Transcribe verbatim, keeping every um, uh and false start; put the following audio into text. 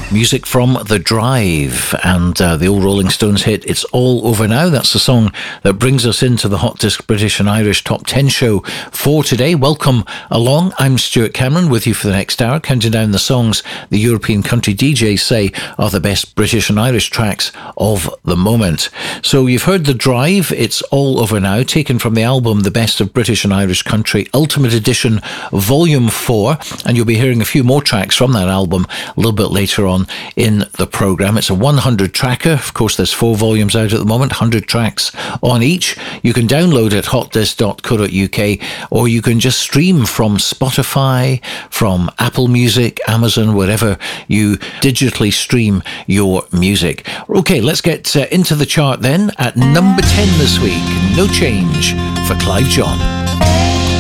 Music from The Drive and uh, the old Rolling Stones hit It's All Over Now. That's the song that brings us into the Hot Disc British and Irish Top ten show for today. Welcome along. I'm Stuart Cameron with you for the next hour, counting down the songs the European country D Js say are the best British and Irish tracks of the moment. So you've heard The Drive, It's All Over Now, taken from the album The Best of British and Irish Country Ultimate Edition Volume four, and you'll be hearing a few more tracks from that album a little bit later on in the programme. It's a one hundred tracker. Of course, there's four volumes out at the moment, one hundred tracks on each. You can download it at hotdisc dot co dot uk, or you can just stream from Spotify, from Apple Music, Amazon, wherever you digitally stream your music. Okay, let's get uh, into the chart then. At number ten this week, No Change for Clive John.